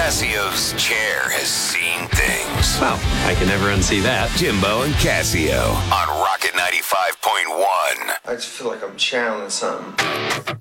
Cassio's chair has seen things. Well, I can never unsee that. Jimbo and Cassio on Rocket 95.1. I just feel like I'm channeling something.